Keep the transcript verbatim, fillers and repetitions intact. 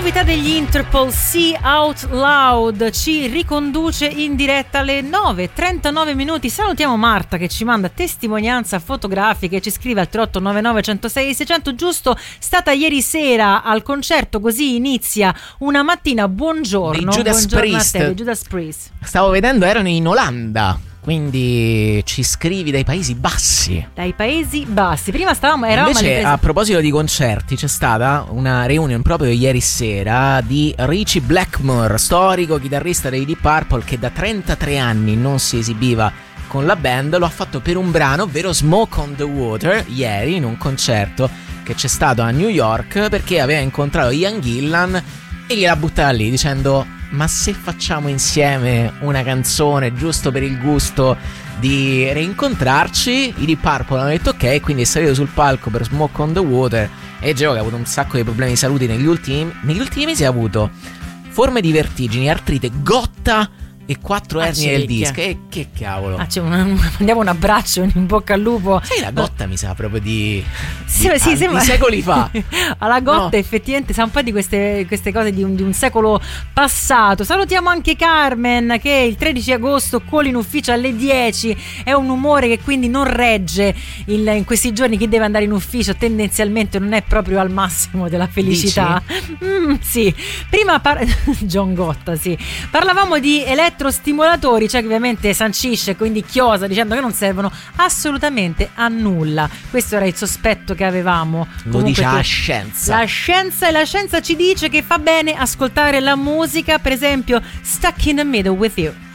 novità degli Interpol, See Out Loud, ci riconduce in diretta alle nove e trentanove minuti. Salutiamo Marta che ci manda testimonianza fotografica e ci scrive al tre otto nove nove uno zero sei sei zero zero. Giusto, stata ieri sera al concerto, così inizia una mattina. Buongiorno, Judas buongiorno Priest. a te, Judas Priest. Stavo vedendo, erano in Olanda. Quindi ci scrivi dai Paesi Bassi. Dai Paesi Bassi. Prima stavamo eravamo Invece alle a proposito di concerti, c'è stata una reunion proprio ieri sera di Ritchie Blackmore, storico chitarrista dei Deep Purple, che da trentatré anni non si esibiva con la band. Lo ha fatto per un brano, ovvero Smoke on the Water, ieri in un concerto che c'è stato a New York, perché aveva incontrato Ian Gillan e gliela buttava lì dicendo: ma se facciamo insieme una canzone giusto per il gusto di rincontrarci? I Deep Purple hanno detto ok, quindi è salito sul palco per Smoke on the Water. E Geo, che ha avuto un sacco di problemi di salute negli ultimi, negli ultimi mesi, ha avuto forme di vertigini, artrite, gotta e quattro ernie del disco. E che cavolo. Ah, c'è un, mandiamo un abbraccio, un in bocca al lupo. Sai, la gotta mi sa proprio di, sì, di, sì, di sembra... secoli fa. Alla gotta no. Effettivamente sa un po' di queste, queste cose di un, di un secolo passato. Salutiamo anche Carmen, che il tredici agosto coli in ufficio alle dieci. È un umore che quindi non regge il, in questi giorni. Chi deve andare in ufficio tendenzialmente non è proprio al massimo della felicità. Mm, sì. Prima par- John Gotta, sì. Parlavamo di elettrostimolatori, cioè che ovviamente sancisce, quindi chiosa, dicendo che non servono assolutamente a nulla. Questo era il sospetto che avevamo. Lo Comunque dice che la scienza. La scienza e la scienza ci dice che fa bene ascoltare la musica, per esempio Stuck in the Middle with You.